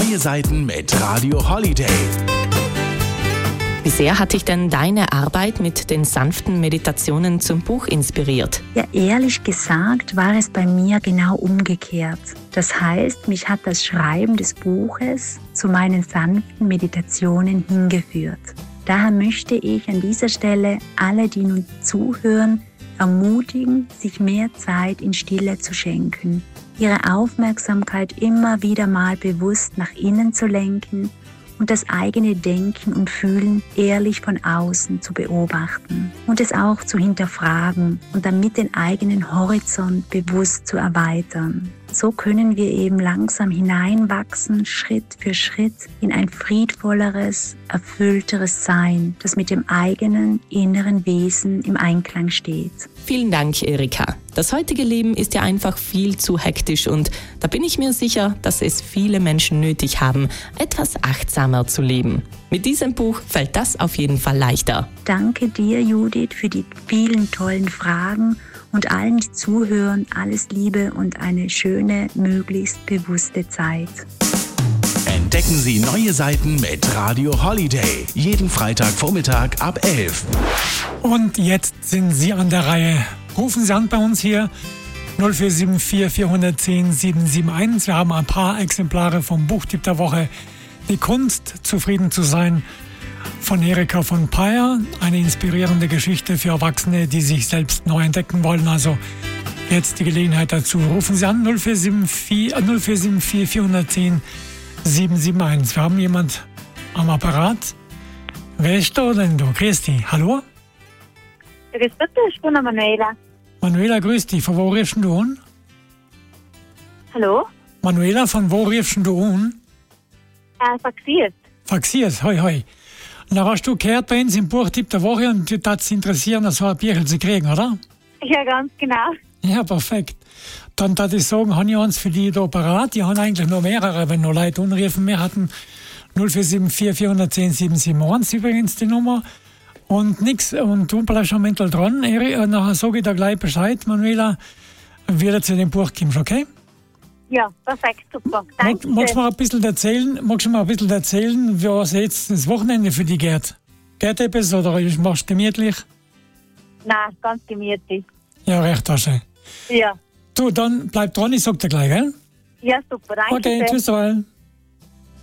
Neue Seiten mit Radio Holiday. Wie sehr hat dich denn deine Arbeit mit den sanften Meditationen zum Buch inspiriert? Ja, ehrlich gesagt war es bei mir genau umgekehrt. Das heißt, mich hat das Schreiben des Buches zu meinen sanften Meditationen hingeführt. Daher möchte ich an dieser Stelle alle, die nun zuhören, ermutigen, sich mehr Zeit in Stille zu schenken, ihre Aufmerksamkeit immer wieder mal bewusst nach innen zu lenken und das eigene Denken und Fühlen ehrlich von außen zu beobachten und es auch zu hinterfragen und damit den eigenen Horizont bewusst zu erweitern. So können wir eben langsam hineinwachsen, Schritt für Schritt, in ein friedvolleres, erfüllteres Sein, das mit dem eigenen inneren Wesen im Einklang steht. Vielen Dank, Erika. Das heutige Leben ist ja einfach viel zu hektisch und da bin ich mir sicher, dass es viele Menschen nötig haben, etwas achtsamer zu leben. Mit diesem Buch fällt das auf jeden Fall leichter. Danke dir, Judith, für die vielen tollen Fragen und allen, die zuhören, alles Liebe und eine schöne, möglichst bewusste Zeit. Entdecken Sie neue Seiten mit Radio Holiday. Jeden Freitagvormittag ab 11. Und jetzt sind Sie an der Reihe. Rufen Sie an bei uns hier 0474 410 771. Wir haben ein paar Exemplare vom Buchtipp der Woche. Die Kunst, zufrieden zu sein, von Erika von Peyer. Eine inspirierende Geschichte für Erwachsene, die sich selbst neu entdecken wollen. Also jetzt die Gelegenheit dazu. Rufen Sie an 0474 410 771. Wir haben jemand am Apparat. Wer ist da denn du? Grüß dich. Hallo? Grüß Gott, ich bin Manuela. Manuela, grüß dich. Von wo rufst du an? Hallo? Manuela, von wo rufst du an? Faxiert. Faxiert, hoi, hoi. Und dann hast du gehört bei uns im Buchtipp der Woche und dich würde es interessieren, so ein Bierchen zu kriegen, oder? Ja, ganz genau. Ja, perfekt. Dann würde ich sagen, habe ich eins für die da parat. Ich habe eigentlich noch mehrere, wenn noch Leute anrufen. Wir hatten 0474 410 771 übrigens die Nummer. Und nix. Und du bleibst schon mental dran, Eri. Und nachher sage ich dir gleich Bescheid, Manuela, wie du zu dem Buch kommst, okay? Ja, perfekt, super. Danke. Magst du mir ein bisschen erzählen, was jetzt das Wochenende für dich geht? Geht etwas oder machst du gemütlich? Nein, ganz gemütlich. Ja, recht hast du. Ja. Du, dann bleib dran, ich sag dir gleich, gell? Ja, super, danke. Okay, tschüss.